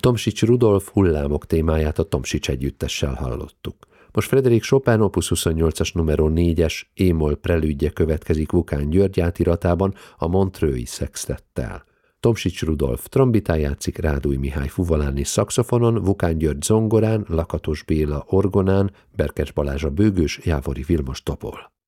Tomsics Rudolf Hullámok témáját a Tomsics együttessel hallottuk. Most Frédéric Chopin opus 28-as numero 4-es e-moll prelüdje következik Vukán György átiratában a Montreux-i szextettel. Tomsics Rudolf trombitán játszik, Rádúj Mihály fuvalán és szaxofonon, Vukán György zongorán, Lakatos Béla orgonán, Berkes Balázs a bőgős, Jávori Vilmos topol.